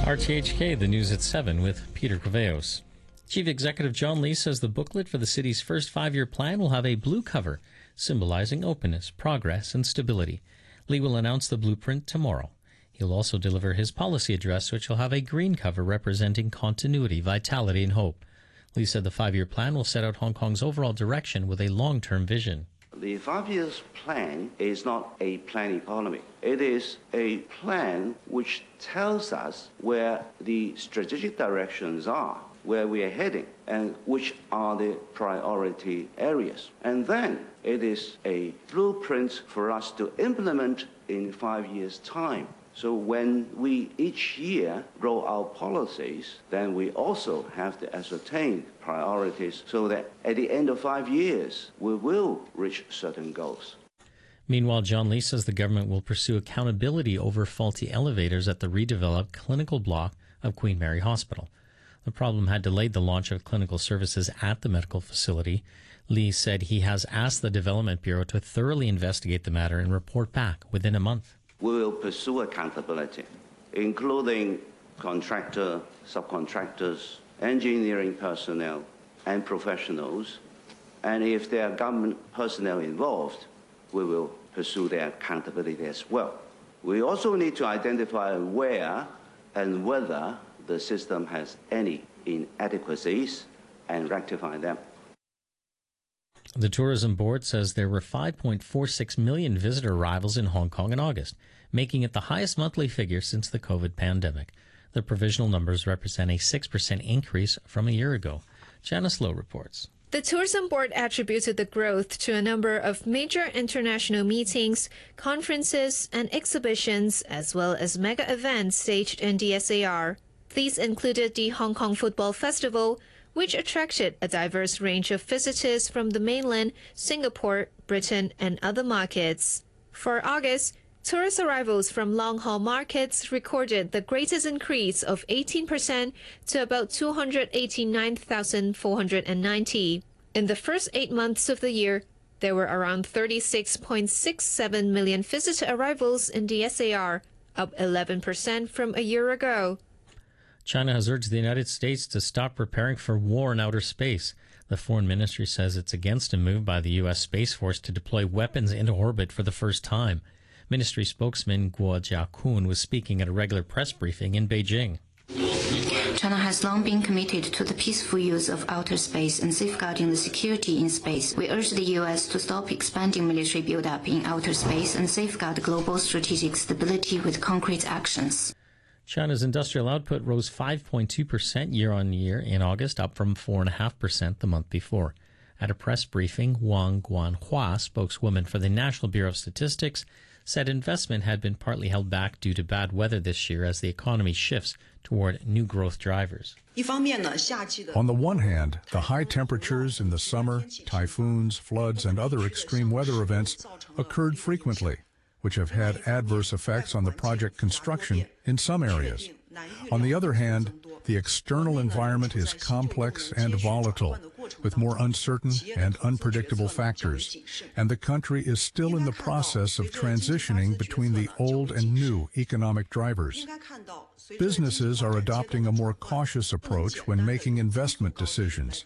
RTHK, the news at 7 with Peter Corveos. Chief Executive John Lee says the booklet for the city's first 5-year plan will have a blue cover, symbolizing openness, progress, and stability. Lee will announce the blueprint tomorrow. He'll also deliver his policy address, which will have a green cover representing continuity, vitality, and hope. Lee said the 5-year plan will set out Hong Kong's overall direction with a long-term vision. The 5-year plan is not a plan economy. It is a plan which tells us where the strategic directions are, where we are heading, and which are the priority areas. And then it is a blueprint for us to implement in 5 years' time. So when we each year roll out policies, then we also have to ascertain priorities so that at the end of 5 years, we will reach certain goals. Meanwhile, John Lee says the government will pursue accountability over faulty elevators at the redeveloped clinical block of Queen Mary Hospital. The problem had delayed the launch of clinical services at the medical facility. Lee said he has asked the Development Bureau to thoroughly investigate the matter and report back within a month. We will pursue accountability, including contractor, subcontractors, engineering personnel, and professionals. And if there are government personnel involved, we will pursue their accountability as well. We also need to identify where and whether the system has any inadequacies and rectify them. The Tourism Board says there were 5.46 million visitor arrivals in Hong Kong in August, making it the highest monthly figure since the COVID pandemic. The provisional numbers represent a 6% increase from a year ago. Janice Lowe reports. The Tourism Board attributed the growth to a number of major international meetings, conferences, and exhibitions, as well as mega events staged in DSAR. These included the Hong Kong Football Festival, which attracted a diverse range of visitors from the mainland, Singapore, Britain, and other markets. For August, tourist arrivals from long-haul markets recorded the greatest increase of 18% to about 289,490. In the first 8 months of the year, there were around 36.67 million visitor arrivals in the SAR, up 11% from a year ago. China has urged the United States to stop preparing for war in outer space. The Foreign Ministry says it's against a move by the U.S. Space Force to deploy weapons into orbit for the first time. Ministry spokesman Guo Jiakun was speaking at a regular press briefing in Beijing. China has long been committed to the peaceful use of outer space and safeguarding the security in space. We urge the U.S. to stop expanding military buildup in outer space and safeguard global strategic stability with concrete actions. China's industrial output rose 5.2% year-on-year in August, up from 4.5% the month before. At a press briefing, Wang Guanhua, spokeswoman for the National Bureau of Statistics, said investment had been partly held back due to bad weather this year as the economy shifts toward new growth drivers. On the one hand, the high temperatures in the summer, typhoons, floods, and other extreme weather events occurred frequently, which have had adverse effects on the project construction in some areas. On the other hand, the external environment is complex and volatile, with more uncertain and unpredictable factors, and the country is still in the process of transitioning between the old and new economic drivers. Businesses are adopting a more cautious approach when making investment decisions.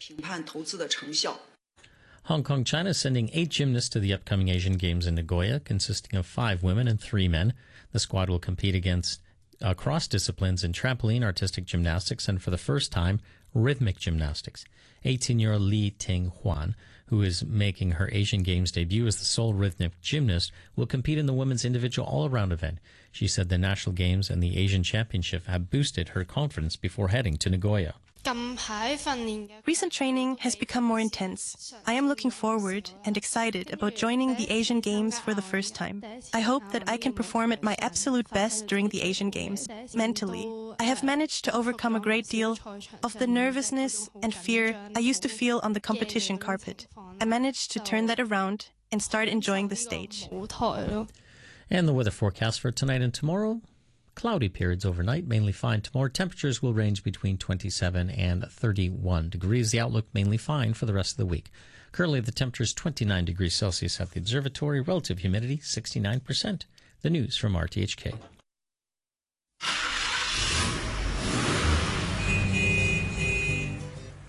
Hong Kong, China is sending 8 gymnasts to the upcoming Asian Games in Nagoya, consisting of 5 women and 3 men. The squad will compete against across disciplines in trampoline, artistic gymnastics, and for the first time, rhythmic gymnastics. 18-year-old Li Ting-Huan, who is making her Asian Games debut as the sole rhythmic gymnast, will compete in the women's individual all-around event. She said the National Games and the Asian Championship have boosted her confidence before heading to Nagoya. Recent training has become more intense. I am looking forward and excited about joining the Asian Games for the first time. I hope that I can perform at my absolute best during the Asian Games. Mentally, I have managed to overcome a great deal of the nervousness and fear I used to feel on the competition carpet. I managed to turn that around and start enjoying the stage. And the weather forecast for tonight and tomorrow. Cloudy periods overnight, mainly fine tomorrow. Temperatures will range between 27 and 31 degrees. The outlook mainly fine for the rest of the week. Currently, the temperature is 29 degrees Celsius at the observatory. Relative humidity, 69%. The news from RTHK.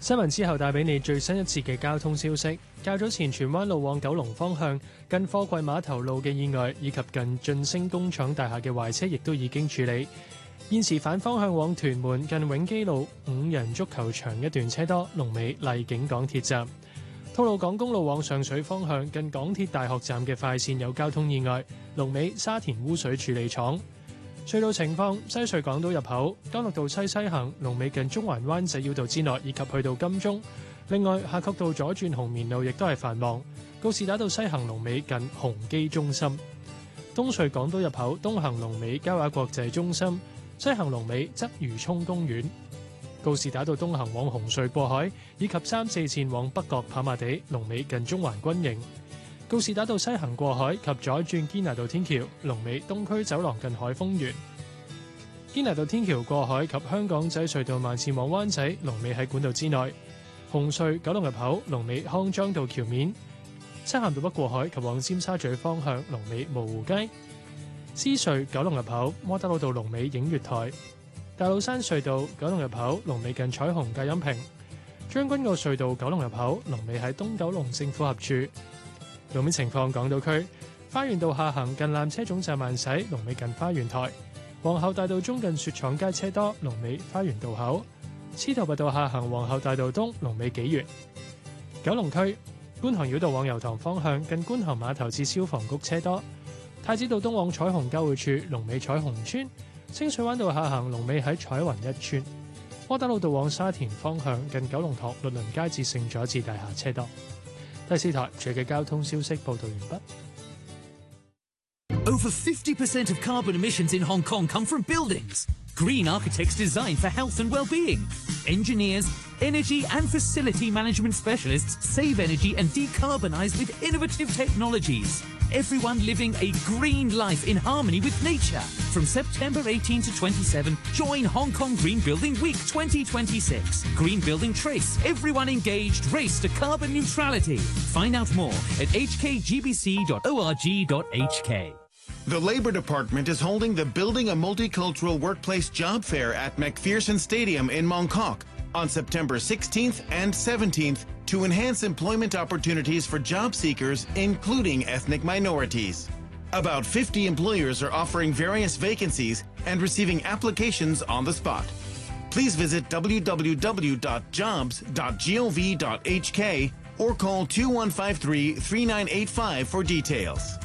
新聞之後帶俾你最新一次嘅交通消息。較早前荃灣路往九龍方向近貨櫃碼頭路嘅意外，以及近晉升工廠大廈嘅壞車，亦都已經處理。現時反方向往屯門近永基路5人足球場一段車多，龍尾荔景港鐵站。吐露港公路往上水方向近港鐵大學站嘅快線有交通意外，龍尾沙田污水處理廠。隧道情況：西隧港島入口干諾道西行，龍尾近中環灣仔繞道之內，以及去到金鐘。另外，夏慤道左轉紅棉路亦都係繁忙，告士打道西行龍尾近鴻基中心。東隧港島入口東行龍尾嘉華國際中心，西行龍尾鰂魚涌公園。告士打道東行往紅隧過海，以及3、4線往北角跑馬地，龍尾近中環軍營。告士打道西行過海及左轉堅拿道天橋，龍尾東區走廊近海豐園。堅拿道天橋過海及香港仔隧道慢線往灣仔，龍尾喺管道之內。紅隧九龍入口龍尾康莊道橋面。漆咸道北過海及往尖沙咀方向，龍尾蕪湖街。獅隧九龍入口窩打老道龍尾映月台。大老山隧道九龍入口龍尾近彩虹隔音屏。將軍澳隧道九龍入口龍尾喺東九龍政府合署。路面情況：港島區花園道下行近纜車總站慢駛，龍尾近花園台；皇后大道中近雪廠街車多，龍尾花園道口；司徒拔道下行皇后大道東，龍尾紀元。九龍區觀塘繞道往油塘方向近觀塘碼頭至消防局車多；太子道東往彩虹交匯處，龍尾彩虹村；清水灣道下行龍尾喺彩雲一村；窩打老道往沙田方向近九龍塘律倫街至聖佐治大廈車多。第4台最嘅交通消息報道完畢。 Over 50% of carbon emissions in Hong Kong come from buildings. Green architects design for health and well-being. Engineers, energy and facility management specialists save energy and decarbonize with innovative technologies. Everyone living a green life in harmony with nature. From September 18 to 27, join Hong Kong Green Building Week 2026. Green Building Trace. Everyone engaged. Race to carbon neutrality. Find out more at hkgbc.org.hk. The Labor Department is holding the Building a Multicultural Workplace Job Fair at McPherson Stadium in Mongkok on September 16th and 17th to enhance employment opportunities for job seekers, including ethnic minorities. About 50 employers are offering various vacancies and receiving applications on the spot. Please visit www.jobs.gov.hk or call 2153-3985 for details.